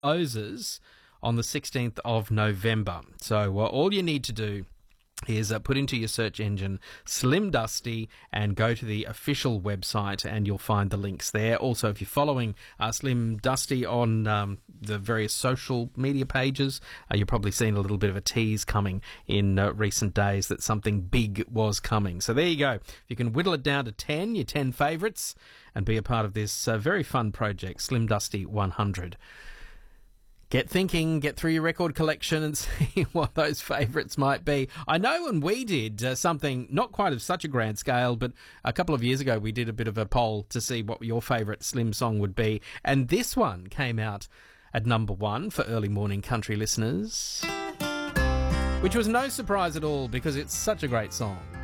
Ozers on the 16th of November. So all you need to do is put into your search engine Slim Dusty and go to the official website and you'll find the links there. Also, if you're following Slim Dusty on the various social media pages, you've probably seen a little bit of a tease coming in recent days that something big was coming. So there you go. If you can whittle it down to 10, your 10 favourites, and be a part of this very fun project, Slim Dusty 100. Get thinking, get through your record collection and see what those favourites might be. I know when we did something not quite of such a grand scale, but a couple of years ago we did a bit of a poll to see what your favourite Slim song would be. And this one came out at number 1 for early morning country listeners, which was no surprise at all because it's such a great song.